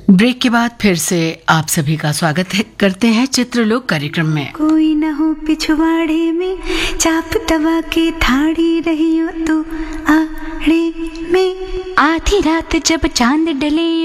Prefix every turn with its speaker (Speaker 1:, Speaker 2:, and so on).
Speaker 1: Break के बाद फिर से आप सभी का स्वागत करते हैं चित्रलोक कार्यक्रम में।
Speaker 2: कोई न हो पिछवाड़े में चाप दबा के थाड़ी रही हो तो आड़े में आधी रात जब चांद डले